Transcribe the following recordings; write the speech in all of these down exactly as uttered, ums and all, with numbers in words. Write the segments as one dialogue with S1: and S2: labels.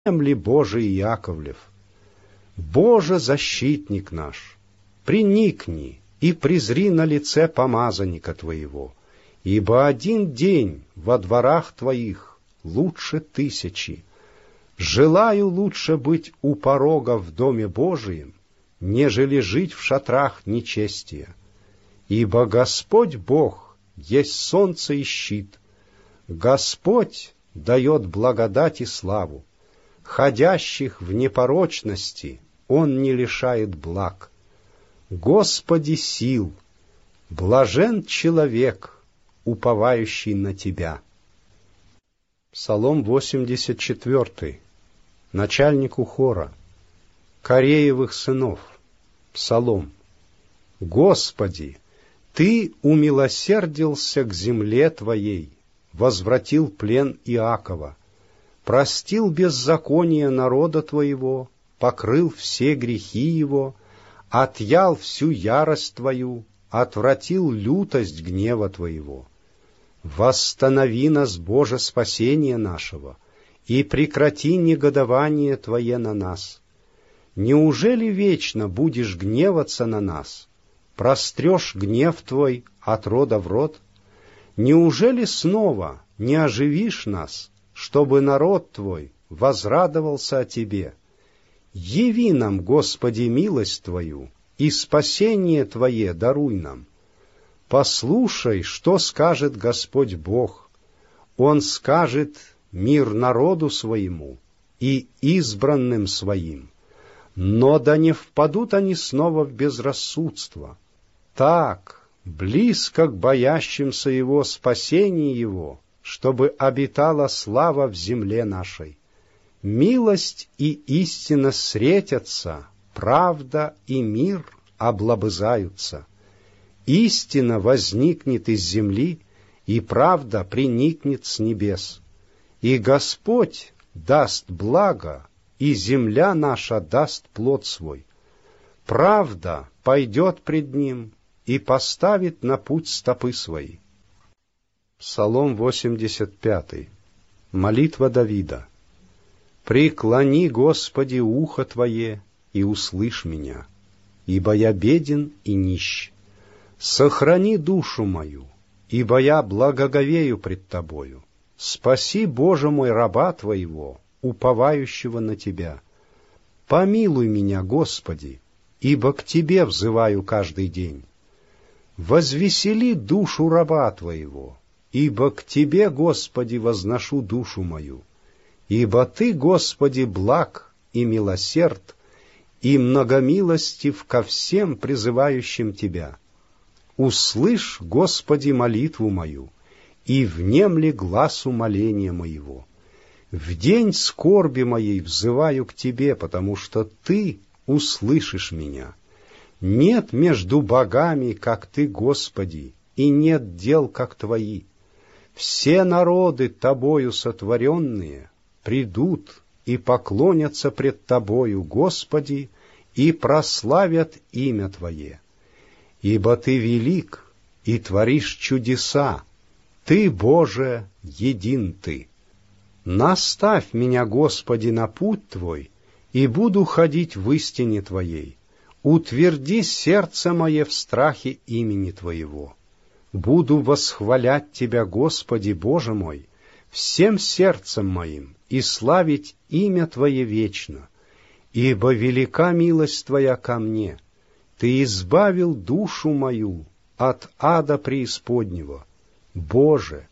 S1: ли Боже Иаковлев, Боже, защитник наш, приникни и презри на лице помазанника Твоего, ибо один день во дворах Твоих лучше тысячи. Желаю лучше быть у порога в Доме Божием, нежели жить в шатрах нечестия. Ибо Господь Бог есть солнце и щит, Господь дает благодать и славу, ходящих в непорочности Он не лишает благ. Господи сил, блажен человек, уповающий на Тебя. Псалом восемьдесят четыре. Начальнику хора. Кореевых сынов. Псалом. Господи, Ты умилосердился к земле Твоей, возвратил плен Иакова, простил беззаконие народа Твоего, покрыл все грехи его, отъял всю ярость Твою, отвратил лютость гнева Твоего. Восстанови нас, Боже, спасение нашего, и прекрати негодование Твое на нас. Неужели вечно будешь гневаться на нас? Прострешь гнев Твой от рода в род? Неужели снова не оживишь нас, чтобы народ Твой возрадовался о Тебе? Яви нам, Господи, милость Твою, и спасение Твое даруй нам. Послушай, что скажет Господь Бог. Он скажет мир народу своему и избранным своим. Но да не впадут они снова в безрассудство. Так, близко к боящимся Его спасение Его, чтобы обитала слава в земле нашей. Милость и истина встретятся, правда и мир облобызаются. Истина возникнет из земли, и правда приникнет с небес. И Господь даст благо, и земля наша даст плод свой. Правда пойдет пред Ним и поставит на путь стопы свои. Псалом восемьдесят пять. Молитва Давида. «Преклони, Господи, ухо Твое, и услышь меня, ибо я беден и нищ. Сохрани душу мою, ибо я благоговею пред Тобою. Спаси, Боже мой, раба Твоего, уповающего на Тебя. Помилуй меня, Господи, ибо к Тебе взываю каждый день. Возвесели душу раба Твоего, ибо к Тебе, Господи, возношу душу мою. Ибо Ты, Господи, благ и милосерд, и многомилостив ко всем призывающим Тебя. Услышь, Господи, молитву мою, и внемли глас умоления моего. В день скорби моей взываю к Тебе, потому что Ты услышишь меня. Нет между богами, как Ты, Господи, и нет дел, как Твои. Все народы Тобою сотворенные придут и поклонятся пред Тобою, Господи, и прославят имя Твое. Ибо Ты велик и творишь чудеса, Ты, Боже, един Ты. Наставь меня, Господи, на путь Твой, и буду ходить в истине Твоей. Утверди сердце мое в страхе имени Твоего. Буду восхвалять Тебя, Господи, Боже мой, всем сердцем моим, и славить имя Твое вечно. Ибо велика милость Твоя ко мне. Ты избавил душу мою от ада преисподнего. Боже,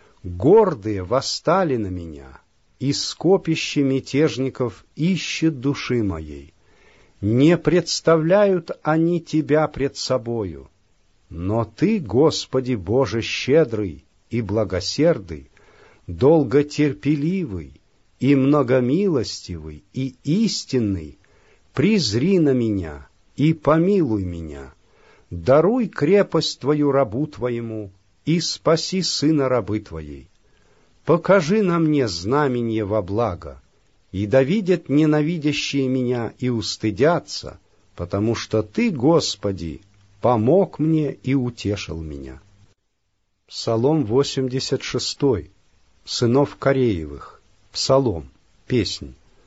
S1: гордые восстали на меня, и скопище мятежников ищет души моей. Не представляют они Тебя пред собою. Но Ты, Господи Боже, щедрый и благосердый, долготерпеливый и многомилостивый и истинный, презри на меня и помилуй меня. Даруй крепость Твою рабу Твоему и спаси сына рабы Твоей. Покажи на мне знамение во благо, и да видят ненавидящие меня и устыдятся, потому что Ты, Господи, помог мне и утешил меня. Псалом восемьдесят шесть. Сынов Кореевых. Псалом, песнь.